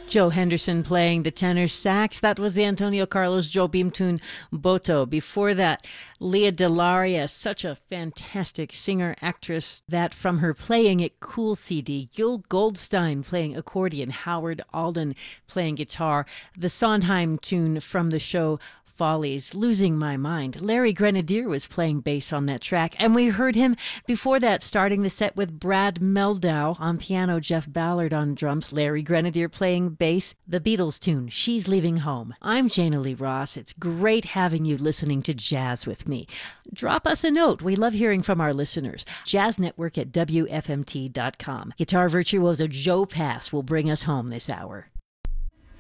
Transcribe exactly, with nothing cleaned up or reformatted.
Joe Henderson playing the tenor sax. That was the Antonio Carlos Jobim tune Boto. Before that, Leah Delaria, such a fantastic singer-actress. That from her Playing It Cool C D. Gil Goldstein playing accordion. Howard Alden playing guitar. The Sondheim tune from the show Follies, Losing My Mind. Larry Grenadier was playing bass on that track, and we heard him before that starting the set with Brad Meldau on piano, Jeff Ballard on drums, Larry Grenadier playing bass, the Beatles tune, She's Leaving Home. I'm Jana Lee Ross. It's great having you listening to jazz with me. Drop us a note. We love hearing from our listeners. Jazz Network at W F M T dot com. Guitar virtuoso Joe Pass will bring us home this hour.